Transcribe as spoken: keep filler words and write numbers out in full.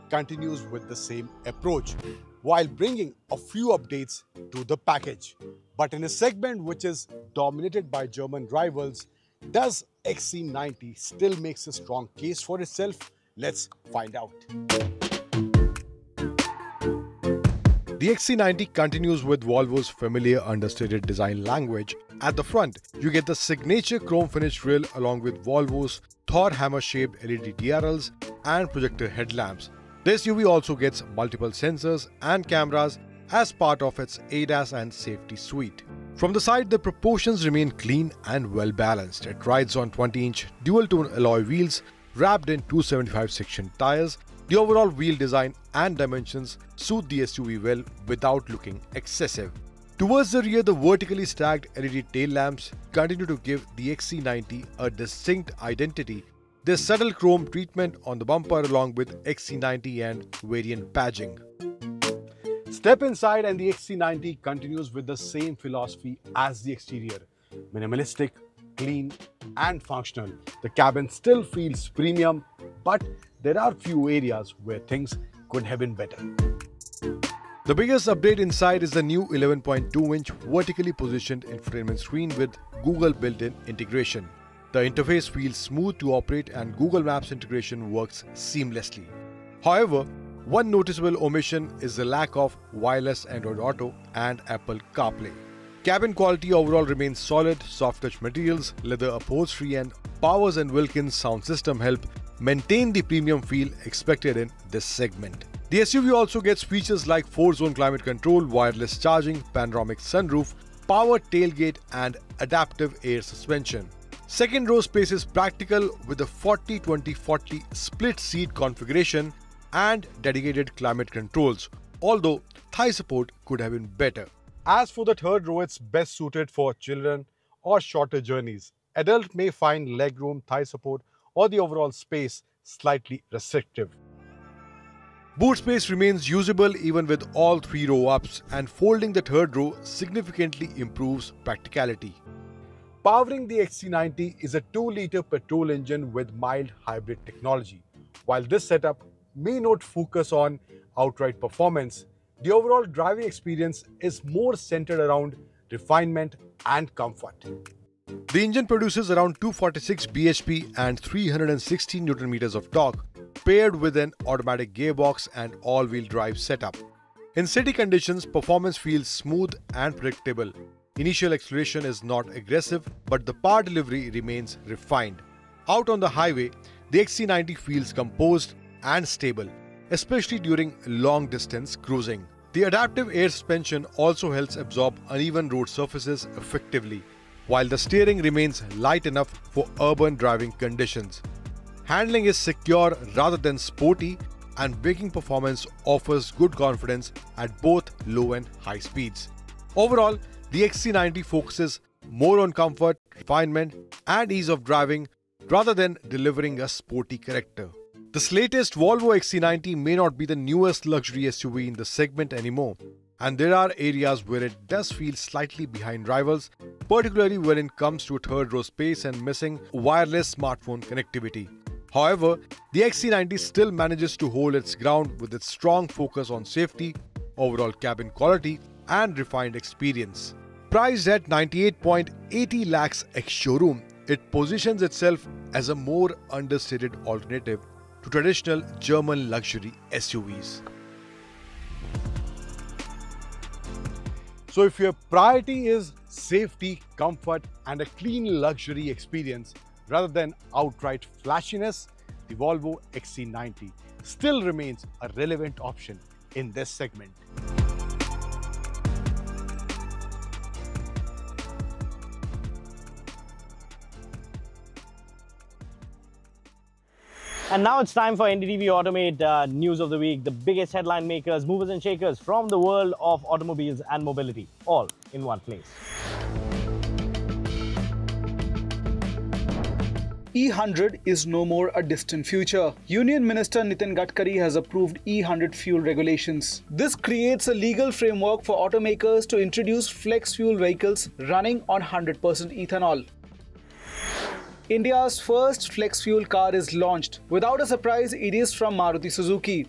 continues with the same approach, while bringing a few updates to the package. But in a segment which is dominated by German rivals, does X C ninety still makes a strong case for itself? Let's find out. The X C ninety continues with Volvo's familiar understated design language. At the front, you get the signature chrome finish grille along with Volvo's Thor hammer-shaped L E D D R Ls and projector headlamps. The S U V also gets multiple sensors and cameras as part of its A D A S and safety suite. From the side, the proportions remain clean and well balanced. It rides on twenty inch dual-tone alloy wheels wrapped in two seventy-five section tires. The overall wheel design and dimensions suit the S U V well without looking excessive. Towards the rear, the vertically stacked L E D tail lamps continue to give the X C ninety a distinct identity. There's subtle chrome treatment on the bumper along with X C ninety and variant badging. Step inside and the X C ninety continues with the same philosophy as the exterior. Minimalistic, clean and functional. The cabin still feels premium, but there are few areas where things could have been better. The biggest update inside is the new eleven point two inch vertically positioned infotainment screen with Google built-in integration. The interface feels smooth to operate and Google Maps integration works seamlessly. However, one noticeable omission is the lack of wireless Android Auto and Apple CarPlay. Cabin quality overall remains solid. Soft touch materials, leather upholstery and Powers and Wilkins sound system help maintain the premium feel expected in this segment. The S U V also gets features like four zone climate control, wireless charging, panoramic sunroof, power tailgate and adaptive air suspension. Second row space is practical with a forty twenty forty split seat configuration and dedicated climate controls, although thigh support could have been better. As for the third row, it's best suited for children or shorter journeys. Adults may find legroom, thigh support or the overall space slightly restrictive. Boot space remains usable even with all three row ups, and folding the third row significantly improves practicality. Powering the X C ninety is a two liter petrol engine with mild hybrid technology. While this setup may not focus on outright performance, the overall driving experience is more centered around refinement and comfort. The engine produces around two hundred forty-six B H P and three hundred sixteen newton meters of torque, paired with an automatic gearbox and all-wheel drive setup. In city conditions, performance feels smooth and predictable. Initial acceleration is not aggressive, but the power delivery remains refined. Out on the highway, the X C ninety feels composed and stable, especially during long-distance cruising. The adaptive air suspension also helps absorb uneven road surfaces effectively, while the steering remains light enough for urban driving conditions. Handling is secure rather than sporty, and braking performance offers good confidence at both low and high speeds. Overall, the X C ninety focuses more on comfort, refinement, and ease of driving rather than delivering a sporty character. This latest Volvo X C ninety may not be the newest luxury S U V in the segment anymore, and there are areas where it does feel slightly behind rivals, particularly when it comes to third row space and missing wireless smartphone connectivity. However, the X C ninety still manages to hold its ground with its strong focus on safety, overall cabin quality, and refined experience. Priced at ninety-eight point eight zero lakhs ex-showroom, it positions itself as a more understated alternative to traditional German luxury S U Vs. So if your priority is safety, comfort and a clean luxury experience rather than outright flashiness, the Volvo X C ninety still remains a relevant option in this segment. And now it's time for N D T V Automate uh, News of the Week, the biggest headline makers, movers and shakers from the world of automobiles and mobility, all in one place. E one hundred is no more a distant future. Union Minister Nitin Gadkari has approved E one hundred fuel regulations. This creates a legal framework for automakers to introduce flex fuel vehicles running on one hundred percent ethanol. India's first flex fuel car is launched. Without a surprise, it is from Maruti Suzuki.